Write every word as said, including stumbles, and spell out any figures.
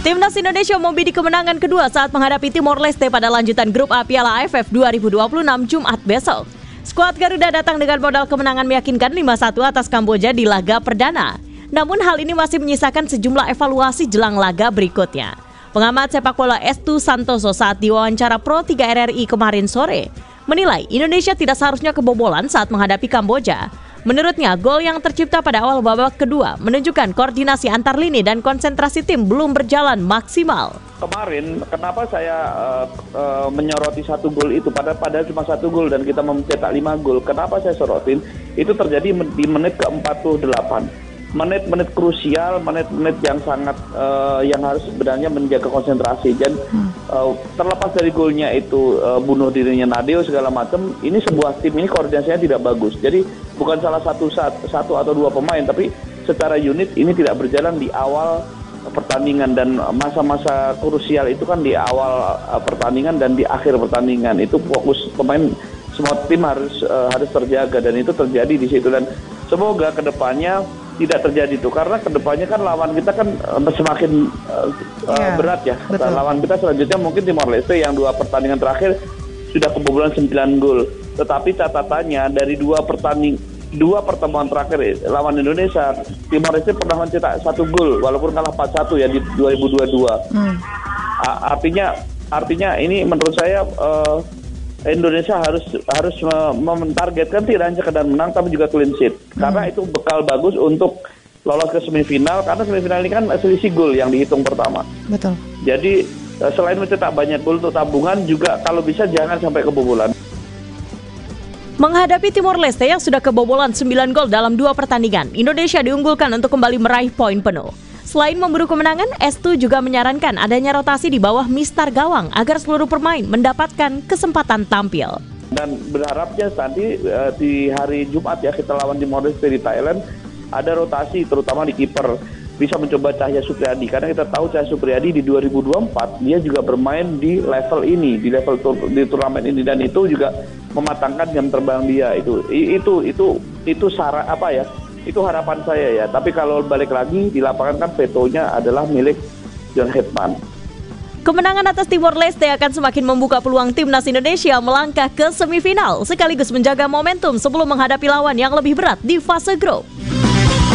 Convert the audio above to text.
Timnas Indonesia membidik kemenangan kedua saat menghadapi Timor Leste pada lanjutan grup A Piala A F F dua ribu dua puluh enam Jumat besok. Skuad Garuda datang dengan modal kemenangan meyakinkan lima satu atas Kamboja di laga perdana. Namun hal ini masih menyisakan sejumlah evaluasi jelang laga berikutnya. Pengamat sepak bola Estu Santoso saat diwawancara Pro tiga R R I kemarin sore menilai Indonesia tidak seharusnya kebobolan saat menghadapi Kamboja. Menurutnya, gol yang tercipta pada awal babak kedua menunjukkan koordinasi antar lini dan konsentrasi tim belum berjalan maksimal. Kemarin, kenapa saya uh, uh, menyoroti satu gol itu, pada pada cuma satu gol dan kita mencetak lima gol. Kenapa saya sorotin? Itu terjadi di menit ke empat puluh delapan. Menit-menit krusial, menit-menit yang sangat uh, yang harus sebenarnya menjaga konsentrasi. Dan uh, terlepas dari golnya itu uh, bunuh dirinya Nadeo segala macam, ini sebuah tim ini koordinasinya tidak bagus. Jadi bukan salah satu satu atau dua pemain, tapi secara unit ini tidak berjalan di awal pertandingan, dan masa-masa krusial itu kan di awal uh, pertandingan dan di akhir pertandingan. Itu fokus pemain, semua tim harus uh, harus terjaga, dan itu terjadi di situ. Dan semoga kedepannya tidak terjadi itu, karena kedepannya kan lawan kita kan uh, semakin uh, yeah, berat ya. Betul. Lawan kita selanjutnya mungkin Timor Leste yang dua pertandingan terakhir sudah kebobolan sembilan gol. Tetapi catatannya dari dua pertanding dua pertemuan terakhir lawan Indonesia, Timor Leste pernah mencetak satu gol walaupun kalah empat satu ya di dua ribu dua puluh dua. Hmm. Artinya artinya ini menurut saya uh, Indonesia harus harus mentargetkan tidak hanya sekedar menang tapi juga clean sheet. Hmm. Karena itu bekal bagus untuk lolos ke semifinal, karena semifinal ini kan selisih gol yang dihitung pertama. Betul. Jadi selain mencetak banyak gol untuk tabungan, juga kalau bisa jangan sampai kebobolan. Menghadapi Timor Leste yang sudah kebobolan sembilan gol dalam dua pertandingan, Indonesia diunggulkan untuk kembali meraih poin penuh. Selain memburu kemenangan, Estu juga menyarankan adanya rotasi di bawah mistar gawang agar seluruh pemain mendapatkan kesempatan tampil. Dan berharapnya nanti uh, di hari Jumat ya, kita lawan Timor Leste di Thailand, ada rotasi terutama di kiper. Bisa mencoba Cahya Supriyadi, karena kita tahu Cahya Supriyadi di dua ribu dua puluh empat dia juga bermain di level ini, di level tur, di turnamen ini, dan itu juga mematangkan jam terbang dia. Itu itu itu itu syarat apa ya? Itu harapan saya ya. Tapi kalau balik lagi di lapangan kan vetonya adalah milik John Hetman. Kemenangan atas Timor Leste akan semakin membuka peluang timnas Indonesia melangkah ke semifinal sekaligus menjaga momentum sebelum menghadapi lawan yang lebih berat di fase grup.